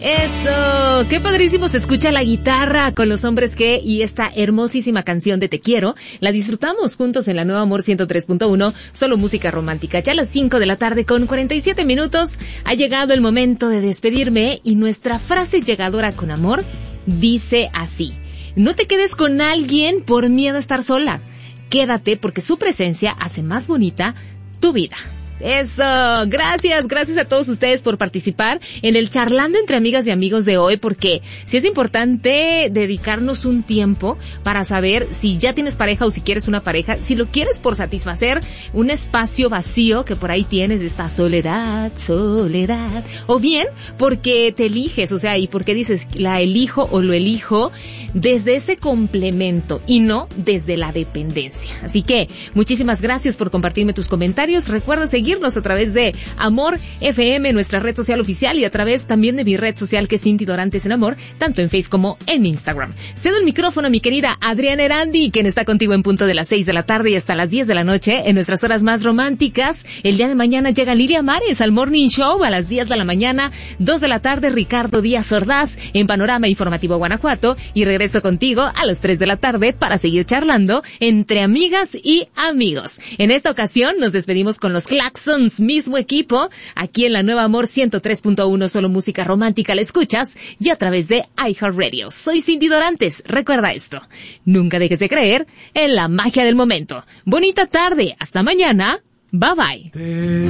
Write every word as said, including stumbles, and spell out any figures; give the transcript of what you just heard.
Eso, qué padrísimo se escucha la guitarra con Los Hombres G y esta hermosísima canción de Te Quiero. La disfrutamos juntos en la Nueva Amor ciento tres punto uno, solo música romántica. Ya a las cinco de la tarde con cuarenta y siete minutos ha llegado el momento de despedirme y nuestra frase llegadora con amor dice así: no te quedes con alguien por miedo a estar sola. Quédate porque su presencia hace más bonita tu vida. Eso, gracias, gracias a todos ustedes por participar en el Charlando entre Amigas y Amigos de hoy, porque sí es importante dedicarnos un tiempo para saber si ya tienes pareja o si quieres una pareja, si lo quieres por satisfacer un espacio vacío que por ahí tienes de esta soledad, soledad, o bien porque te eliges, o sea, y porque dices la elijo o lo elijo desde ese complemento y no desde la dependencia. Así que muchísimas gracias por compartirme tus comentarios. Recuerda seguirnos a través de Amor F M, nuestra red social oficial, y a través también de mi red social, que es Cinti Dorantes en Amor, tanto en Facebook como en Instagram. Cedo el micrófono a mi querida Adriana Erandi, quien está contigo en punto de las seis de la tarde y hasta las diez de la noche en nuestras horas más románticas. El día de mañana llega Lilia Mares al Morning Show a las diez de la mañana, dos de la tarde Ricardo Díaz Ordaz en Panorama Informativo Guanajuato, y regreso contigo a las tres de la tarde para seguir charlando entre amigas y amigos. En esta ocasión nos despedimos con los Claxons, mismo equipo, aquí en la Nueva Amor ciento tres punto uno, solo música romántica la escuchas, y a través de iHeartRadio. Soy Cinti Dorantes, recuerda esto: nunca dejes de creer en la magia del momento. Bonita tarde, hasta mañana, bye bye.